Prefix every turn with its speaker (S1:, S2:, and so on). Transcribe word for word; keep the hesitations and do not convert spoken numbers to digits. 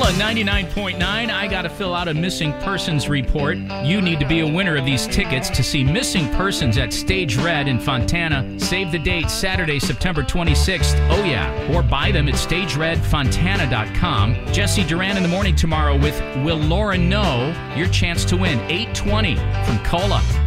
S1: Cola ninety-nine point nine. I got to fill out a missing persons report. You need to be a winner of these tickets to see Missing Persons at Stage Red in Fontana. Save the date, Saturday, September twenty-sixth. Oh, yeah. Or buy them at stage red fontana dot com. Jesse Duran in the morning tomorrow with Will Laura Know? Your chance to win eight twenty from Cola.